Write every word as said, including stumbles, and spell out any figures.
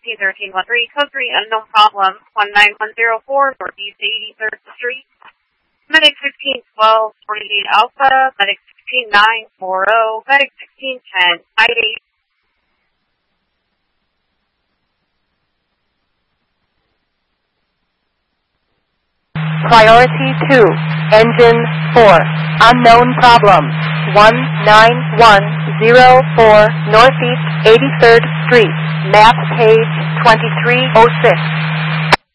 thirteen thirteen one three, code three, unknown problem, one nine one zero four, Northeast eighty-third Street. Medic sixteen twelve forty-eight Alpha, Medic sixteen nine forty, Medic sixteen ten ninety-eight. Priority two, Engine four, unknown problem, one nine one zero four Northeast eighty-third Street, map page twenty-three oh six.